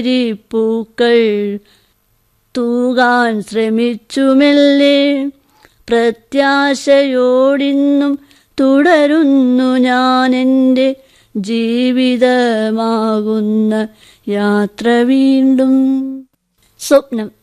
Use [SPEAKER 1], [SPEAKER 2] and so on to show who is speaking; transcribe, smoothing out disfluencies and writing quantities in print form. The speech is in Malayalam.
[SPEAKER 1] പൂക്കൾ തൂകാൻ ശ്രമിച്ചുമെല്ലെ പ്രത്യാശയോടിന്നും തുടരുന്നു ഞാനെൻ്റെ ജീവിതമാകുന്ന യാത്ര വീണ്ടും. സ്വപ്നം.